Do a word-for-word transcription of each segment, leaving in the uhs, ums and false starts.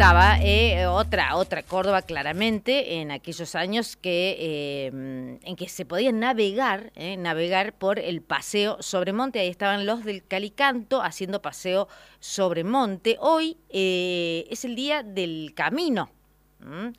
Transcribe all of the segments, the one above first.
estaba eh, otra otra Córdoba claramente en aquellos años que eh, en que se podía navegar eh, navegar por el paseo sobre monte. Ahí estaban los del Calicanto haciendo paseo sobre monte. Hoy eh, es el día del camino. ¿Mm?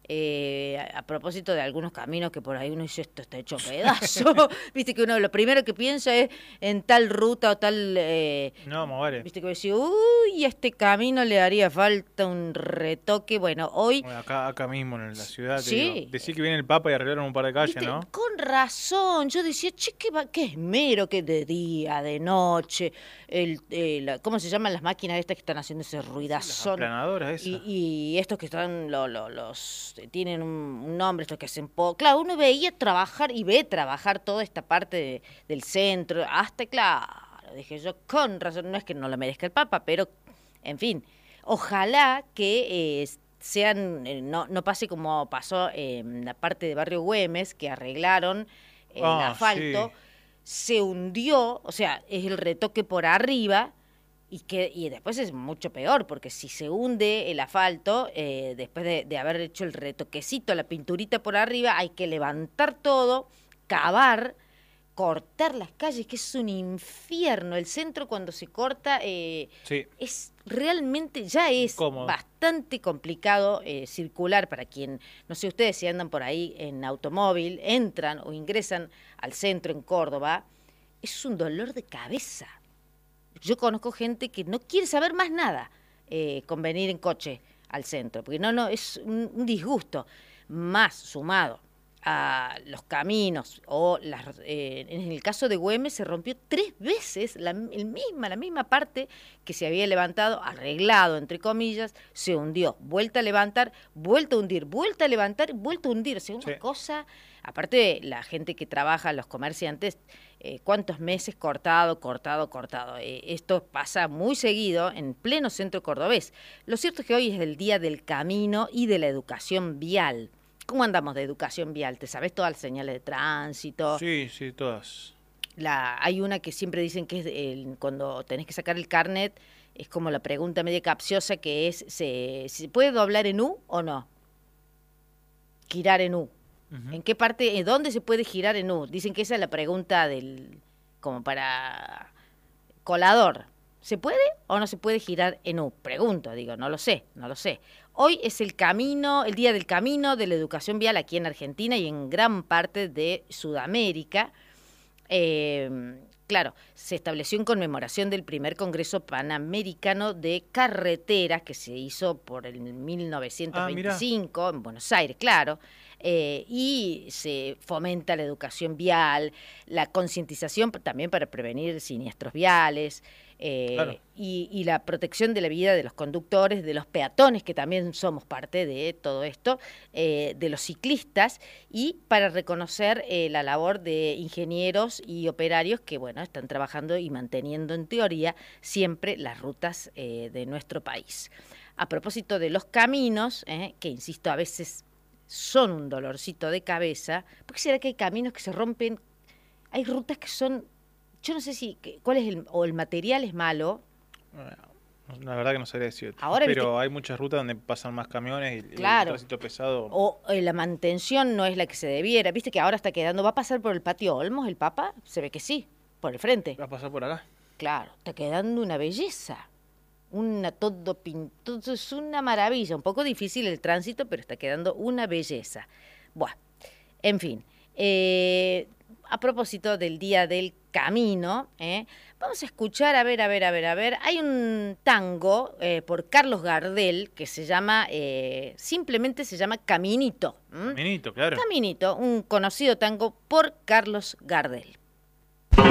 Eh, a, a propósito de algunos caminos que por ahí uno dice, esto está hecho pedazo. Viste que uno lo primero que piensa es en tal ruta o tal... Eh, no, vale. Viste que decía, uy, a este camino le haría falta un retoque. Bueno, hoy... Bueno, acá, acá mismo en la ciudad, te sí. digo, decía que viene el Papa y arreglaron un par de calles, ¿Viste? ¿no? Con razón, yo decía, che, qué, va, qué esmero, que de día, de noche, el, eh, la, ¿cómo se llaman las máquinas estas que están haciendo ese ruidazón? Sí, las aplanadoras esas. Y, y estos que están, lo, lo, los, tienen un, un nombre, estos que hacen po... Claro, uno veía trabajar y ve trabajar toda esta parte de, del centro, hasta, claro, dije yo, con razón, no es que no lo merezca el Papa, pero, en fin, ojalá que... Eh, sean eh, no, no pase como pasó en la parte de Barrio Güemes, que arreglaron el Ah, asfalto, sí. se hundió, o sea, es el retoque por arriba, y que y después es mucho peor, porque si se hunde el asfalto, eh, después de, de haber hecho el retoquecito, la pinturita por arriba, hay que levantar todo, cavar, cortar las calles, que es un infierno. El centro cuando se corta eh, Sí. es realmente, ya es Incómodo. bastante complicado eh, circular para quien, no sé ustedes si andan por ahí en automóvil, entran o ingresan al centro en Córdoba, es un dolor de cabeza. Yo conozco gente que no quiere saber más nada eh, con venir en coche al centro, porque no, no, es un, un disgusto más sumado a los caminos o las, eh, en el caso de Güemes se rompió tres veces la, el misma, la misma parte que se había levantado, arreglado entre comillas, se hundió, vuelta a levantar, vuelta a hundir, vuelta a levantar, vuelta a hundir, o sea, una Sí. cosa, aparte de la gente que trabaja, los comerciantes, eh, cuántos meses cortado, cortado, cortado, eh, esto pasa muy seguido en pleno centro cordobés. Lo cierto es que hoy es el día del camino y de la educación vial. ¿Cómo andamos de educación vial? ¿Te sabes todas las señales de tránsito? Sí, sí, todas. La, hay una que siempre dicen que es el, cuando tenés que sacar el carnet, es como la pregunta media capciosa que es, ¿se, ¿se puede doblar en U o no? Girar en U. Uh-huh. ¿En qué parte, en dónde se puede girar en U? Dicen que esa es la pregunta del, como para colador. ¿Se puede o no se puede girar en U? Pregunto, digo, no lo sé, no lo sé. Hoy es el camino, el día del camino de la educación vial aquí en Argentina y en gran parte de Sudamérica. Eh, claro, se estableció en conmemoración del primer Congreso Panamericano de Carreteras que se hizo por el mil novecientos veinticinco ah, en Buenos Aires, claro. Eh, y se fomenta la educación vial, la concientización también para prevenir siniestros viales, eh, claro. y, y la protección de la vida de los conductores, de los peatones, que también somos parte de todo esto, eh, de los ciclistas, y para reconocer eh, la labor de ingenieros y operarios que, bueno, están trabajando y manteniendo en teoría siempre las rutas eh, de nuestro país. A propósito de los caminos, eh, que insisto, a veces son un dolorcito de cabeza, ¿por qué será que hay caminos que se rompen? Hay rutas que son, yo no sé si, cuál es el, o el material es malo. Bueno, la verdad que no sabría decir. Ahora, pero ¿viste? Hay muchas rutas donde pasan más camiones y, Claro. y el tránsito pesado. O eh, la mantención no es la que se debiera. Viste que ahora está quedando, ¿va a pasar por el patio Olmos el Papa? Se ve que sí, por el frente. ¿Va a pasar por acá? Claro, está quedando una belleza. Una todo pintado, es una maravilla, un poco difícil el tránsito, pero está quedando una belleza. Bueno, en fin, eh, a propósito del Día del Camino, eh, vamos a escuchar, a ver, a ver, a ver, a ver, hay un tango eh, por Carlos Gardel que se llama, eh, simplemente se llama Caminito. ¿m? Caminito, claro. Caminito, un conocido tango por Carlos Gardel.